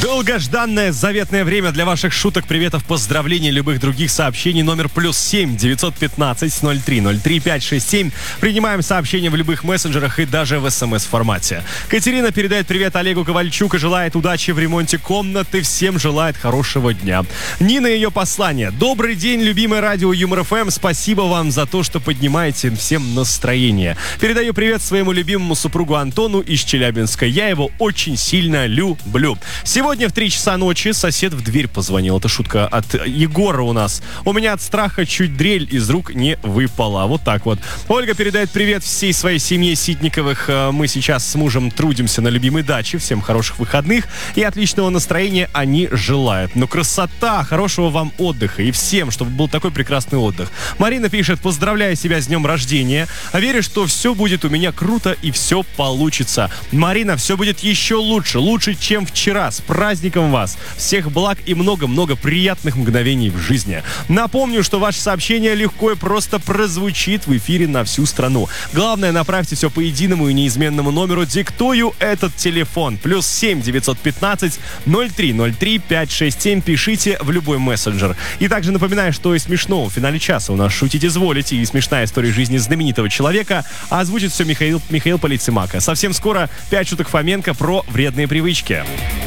Долгожданное заветное время для ваших шуток, приветов, поздравлений, любых других сообщений. Номер +7 915 03 03 567. Принимаем сообщения в любых мессенджерах и даже в СМС-формате. Катерина передает привет Олегу Ковальчук и желает удачи в ремонте комнаты. Всем желает хорошего дня. Нина, ее послание. Добрый день, любимое радио Юмор ФМ. Спасибо вам за то, что поднимаете всем настроение. Передаю привет своему любимому супругу Антону из Челябинска. Я его очень сильно люблю. Сегодня в 3 часа ночи сосед в дверь позвонил. Это шутка от Егора у нас. У меня от страха чуть дрель из рук не выпала. Вот так вот. Ольга передает привет всей своей семье Ситниковых. Мы сейчас с мужем трудимся на любимой даче. Всем хороших выходных и отличного настроения они желают. Ну, красота, хорошего вам отдыха и всем, чтобы был такой прекрасный отдых. Марина пишет: поздравляю себя с днем рождения. Верю, что все будет у меня круто и все получится. Марина, все будет еще лучше, чем вчера. С праздником вас! Всех благ и много-много приятных мгновений в жизни. Напомню, что ваше сообщение легко и просто прозвучит в эфире на всю страну. Главное, направьте все по единому и неизменному номеру. Диктую этот телефон. +7 915 03 03 567. Пишите в любой мессенджер. И также напоминаю, что и смешно в финале часа у нас шутить изволите. И смешная история жизни знаменитого человека. А озвучит все Михаил Полицемака. Совсем скоро 5 шуток Фоменко про вредные привычки.